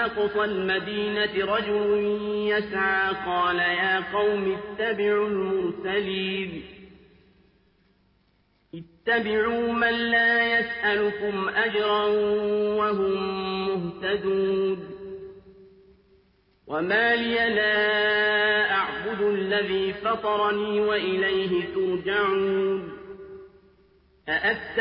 أقصى المدينة رجل يسعى قال يا قوم اتبعوا المرسلين اتبعوا من لا يسألكم أجرا وهم مهتدون وما لي لا أعبد الذي فطرني وإليه ترجعون